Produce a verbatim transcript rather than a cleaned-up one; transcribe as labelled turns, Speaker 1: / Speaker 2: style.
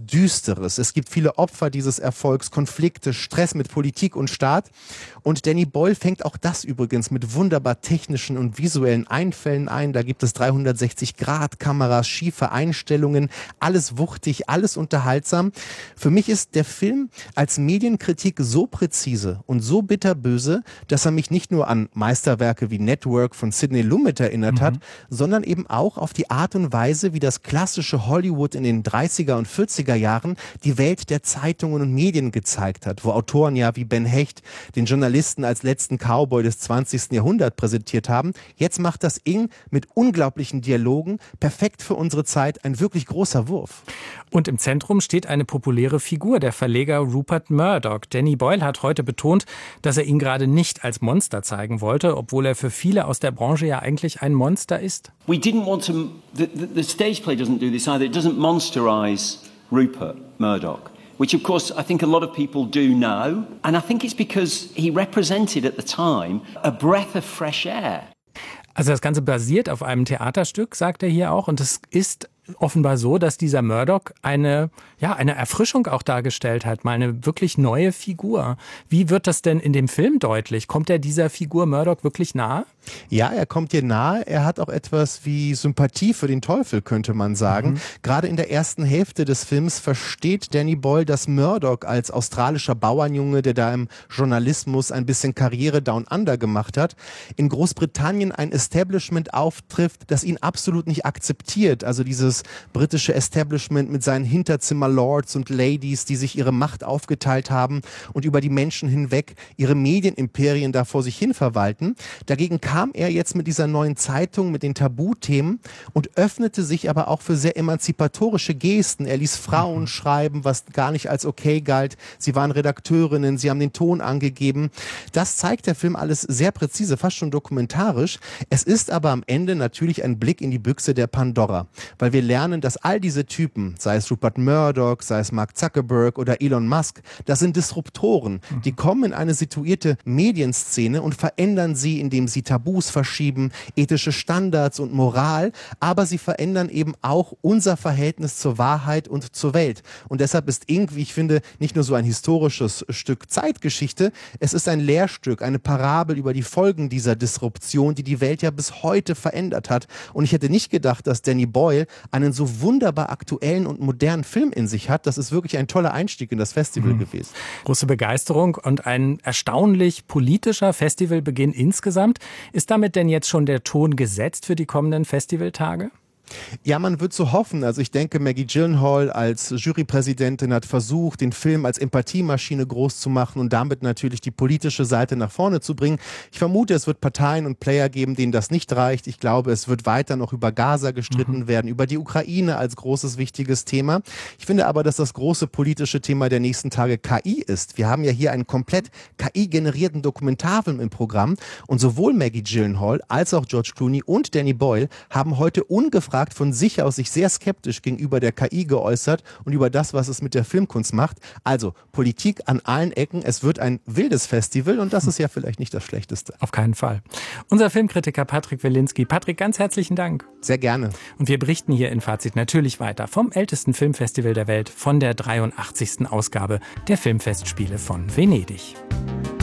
Speaker 1: Düsteres. Es gibt viele Opfer dieses Erfolgs, Konflikte, Stress mit Politik und Staat. Und Danny Boyle fängt auch das übrigens mit wunderbar technischen und visuellen Einfällen ein. Da gibt es dreihundertsechzig Grad Kameras, schiefe Einstellungen, alles wuchtig, alles unterhaltsam. Für mich ist der Film als Medienkritik so präzise und so bitterböse, dass er mich nicht nur an Meisterwerke wie Network von Sidney Lumet erinnert mhm. hat, sondern eben auch auf die Art und Weise, wie das klassische Hollywood in den dreißiger und vierziger Jahren die Welt der Zeitungen und Medien gezeigt hat, wo Autoren ja wie Ben Hecht den Journalisten als letzten Cowboy des zwanzigsten Jahrhunderts präsentiert haben. Jetzt macht das Ing mit unglaublichen Dialogen, perfekt für unsere Zeit, ein wirklich großer Wurf.
Speaker 2: Und im Zentrum steht eine populäre Figur, der Verleger Rupert Murdoch. Danny Boyle hat heute betont, dass er ihn gerade nicht als Monster zeigen wollte, obwohl er für viele aus der Branche ja eigentlich ein Monster ist.
Speaker 3: We didn't want to, the, the, the stage play doesn't do this either. It doesn't monsterize Rupert Murdoch, which of course I think a lot of people do now. And I think it's because he represented at the time a breath of fresh air.
Speaker 2: Also das Ganze basiert auf einem Theaterstück, sagt er hier auch. Und es ist offenbar so, dass dieser Murdoch eine, ja, eine Erfrischung auch dargestellt hat, mal eine wirklich neue Figur. Wie wird das denn in dem Film deutlich? Kommt er dieser Figur Murdoch wirklich nahe?
Speaker 1: Ja, er kommt dir nahe. Er hat auch etwas wie Sympathie für den Teufel, könnte man sagen. Mhm. Gerade in der ersten Hälfte des Films versteht Danny Boyle, dass Murdoch als australischer Bauernjunge, der da im Journalismus ein bisschen Karriere down under gemacht hat, in Großbritannien ein Establishment auftrifft, das ihn absolut nicht akzeptiert. Also dieses britische Establishment mit seinen Hinterzimmer-Lords und Ladies, die sich ihre Macht aufgeteilt haben und über die Menschen hinweg ihre Medienimperien da vor sich hin verwalten. Dagegen kam er jetzt mit dieser neuen Zeitung, mit den Tabuthemen und öffnete sich aber auch für sehr emanzipatorische Gesten. Er ließ Frauen schreiben, was gar nicht als okay galt. Sie waren Redakteurinnen, sie haben den Ton angegeben. Das zeigt der Film alles sehr präzise, fast schon dokumentarisch. Es ist aber am Ende natürlich ein Blick in die Büchse der Pandora, weil wir lernen, dass all diese Typen, sei es Rupert Murdoch, sei es Mark Zuckerberg oder Elon Musk, das sind Disruptoren. Die kommen in eine situierte Medienszene und verändern sie, indem sie Tabus verschieben, ethische Standards und Moral, aber sie verändern eben auch unser Verhältnis zur Wahrheit und zur Welt. Und deshalb ist Ing, wie ich finde, nicht nur so ein historisches Stück Zeitgeschichte, es ist ein Lehrstück, eine Parabel über die Folgen dieser Disruption, die die Welt ja bis heute verändert hat. Und ich hätte nicht gedacht, dass Danny Boyle einen so wunderbar aktuellen und modernen Film in sich hat. Das ist wirklich ein toller Einstieg in das Festival mhm. gewesen.
Speaker 2: Große Begeisterung und ein erstaunlich politischer Festivalbeginn insgesamt. Ist damit denn jetzt schon der Ton gesetzt für die kommenden Festivaltage?
Speaker 1: Ja, man wird so hoffen. Also ich denke, Maggie Gyllenhaal als Jurypräsidentin hat versucht, den Film als Empathiemaschine groß zu machen und damit natürlich die politische Seite nach vorne zu bringen. Ich vermute, es wird Parteien und Player geben, denen das nicht reicht. Ich glaube, es wird weiter noch über Gaza gestritten mhm. werden, über die Ukraine als großes, wichtiges Thema. Ich finde aber, dass das große politische Thema der nächsten Tage K I ist. Wir haben ja hier einen komplett K I-generierten Dokumentarfilm im Programm und sowohl Maggie Gyllenhaal als auch George Clooney und Danny Boyle haben heute ungefragt von sich aus sich sehr skeptisch gegenüber der K I geäußert und über das, was es mit der Filmkunst macht. Also Politik an allen Ecken. Es wird ein wildes Festival und das ist ja vielleicht nicht das Schlechteste.
Speaker 2: Auf keinen Fall. Unser Filmkritiker Patrick Wilinski. Patrick, ganz herzlichen Dank.
Speaker 1: Sehr gerne.
Speaker 2: Und wir berichten hier in Fazit natürlich weiter vom ältesten Filmfestival der Welt, von der dreiundachtzigsten Ausgabe der Filmfestspiele von Venedig.